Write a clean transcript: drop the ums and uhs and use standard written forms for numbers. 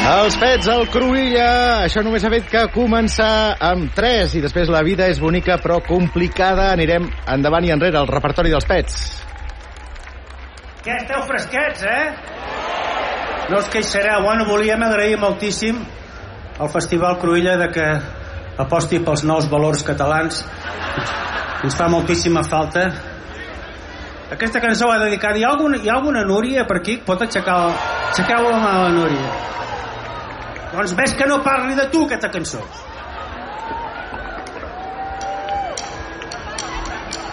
Els Pets, el Cruïlla. Això només ha fet que començar amb 3 i després la vida és bonica però complicada. Anirem endavant i enrere al repertori dels Pets. Què, esteu fresquets, No us queixareu. Bueno, volíem agrair moltíssim al Festival Cruïlla de que aposti pels nous valors catalans. Ens fa moltíssima falta. Aquesta cançó va dedicada. Hi ha alguna Núria per aquí? Pot aixecar la mà a la Núria? Doncs ves que no parli de tu, aquesta cançó.